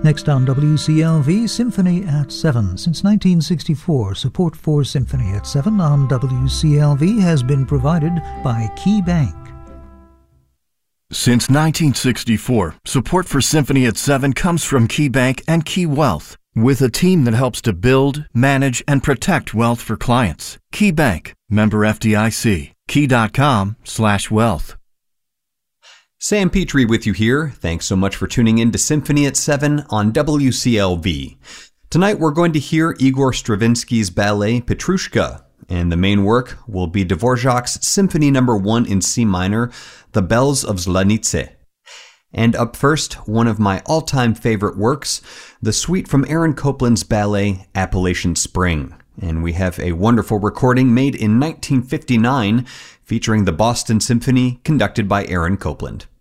Next on WCLV, Symphony at 7. Since 1964, support for Symphony at 7 on WCLV has been provided by Key Bank. Since 1964, support for Symphony at 7 comes from Key Bank and Key Wealth, with a team that helps to build, manage, and protect wealth for clients. Key Bank, member FDIC, key.com/wealth. Sam Petrie with you here. Thanks so much for tuning in to Symphony at 7 on WCLV. Tonight we're going to hear Igor Stravinsky's ballet Petrushka, and the main work will be Dvorak's Symphony No. 1 in C minor, The Bells of Zlanice. And up first, one of my all-time favorite works, the suite from Aaron Copland's ballet Appalachian Spring. And we have a wonderful recording made in 1959 featuring the Boston Symphony conducted by Aaron Copland.